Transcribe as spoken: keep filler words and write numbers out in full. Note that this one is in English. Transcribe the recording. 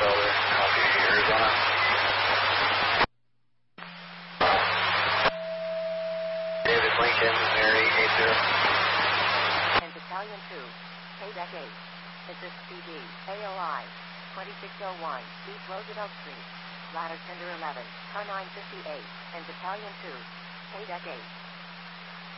Felder, copy Arizona. David Lincoln, Mary, eight zero. And Battalion two, Quebec eight. Assist C D, A O I, twenty-six oh one, East Roosevelt Street. Ladder Tender eleven, car nine fifty-eight, and Battalion two, Quebec eight.